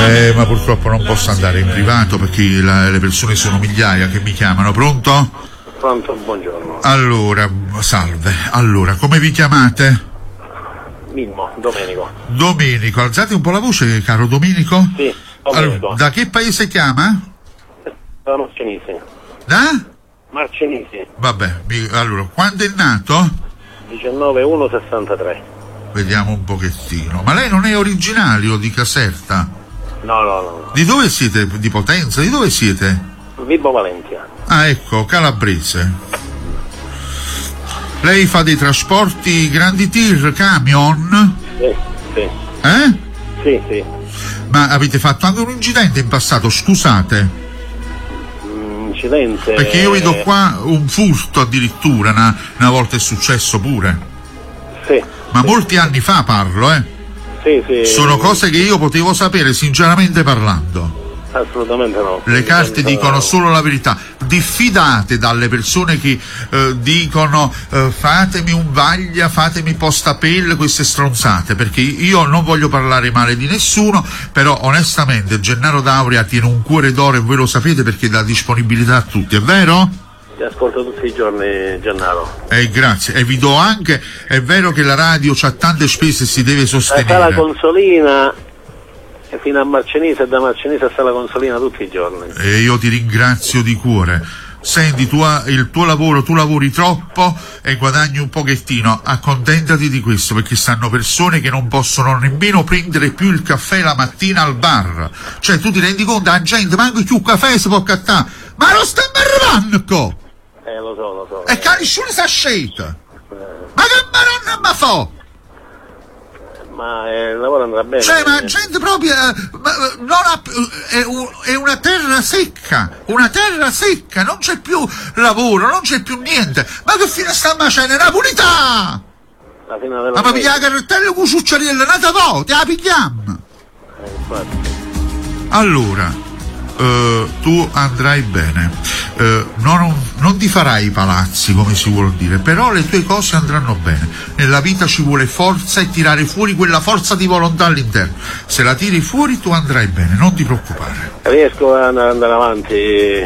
Ma purtroppo non posso andare in privato perché le persone sono migliaia che mi chiamano. Pronto? Pronto, buongiorno. Allora, salve. Allora, come vi chiamate? Mimmo, Domenico. Domenico, alzate un po' la voce, caro Domenico. Sì, Domenico. Allora, da che paese chiama? Da Marcenisi. Da? Marcenisi. Vabbè, allora, quando è nato? 19/1/63. Vediamo un pochettino. Ma lei non è originario di Caserta? No. Di dove siete? Di Potenza? Di dove siete? Vibo Valentia. Ah, ecco, calabrese. Lei fa dei trasporti grandi tir, camion? Sì. Sì. Ma avete fatto anche un incidente in passato, scusate? Incidente? Perché io vedo qua un furto addirittura, una volta è successo pure. Sì. Ma molti anni fa parlo, Sì. Sono cose che io potevo sapere sinceramente parlando. Assolutamente no. Le carte dicono solo la verità. Diffidate dalle persone che dicono fatemi un vaglia, fatemi postapel, queste stronzate, perché io non voglio parlare male di nessuno, però onestamente Gennaro D'Auria tiene un cuore d'oro e voi lo sapete perché dà disponibilità a tutti, è vero? Ti ascolto tutti i giorni, Gennaro. Grazie, e vi do anche, è vero che la radio c'ha tante spese e si deve sostenere. La Consolina e fino a Marcenise e da Marcenise a Sala Consolina tutti i giorni. E io ti ringrazio di cuore. Senti, il tuo lavoro, tu lavori troppo e guadagni un pochettino, accontentati di questo, perché stanno persone che non possono nemmeno prendere più il caffè la mattina al bar. Cioè, tu ti rendi conto, la gente manco più caffè si può cattare, ma lo stiamo arrivando! Lo so. E che nessuno sa scelta! Ma che maronna ma fa? Ma il lavoro andrà bene. Cioè, ma gente proprio è una terra secca, non c'è più lavoro, non c'è più niente. Ma che fine sta facendo? Una pulita! La fine della Ma pigliare la carrettella con succiariella, nata vo, te la pigliamo! infatti. Allora, tu andrai bene, non ti farai i palazzi come si vuol dire, però le tue cose andranno bene. Nella vita ci vuole forza e tirare fuori quella forza di volontà all'interno. Se la tiri fuori tu andrai bene, non ti preoccupare. Riesco ad andare avanti.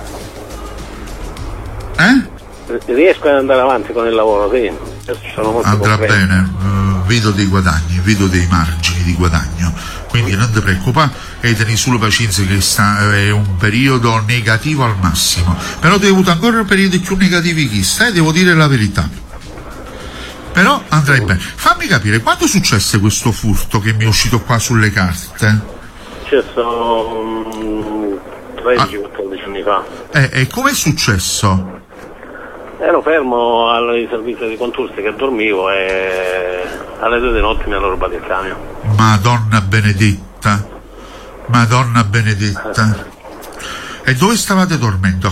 Riesco ad andare avanti con il lavoro, sì. Sono molto Andrà concreto. bene, vedo dei guadagni, vedo dei margini di guadagno, quindi non ti preoccupare e tieni sulla pazienza che è un periodo negativo al massimo, però ti hai avuto ancora periodi più negativi che stai, devo dire la verità, però andrai bene. Fammi capire, quando successe questo furto che mi è uscito qua sulle carte? Successo 13-14 anni fa. E com'è successo? Ero fermo al servizio di consulti che dormivo e alle 2 di notte mi hanno rubato il camion. Madonna benedetta. E dove stavate dormendo?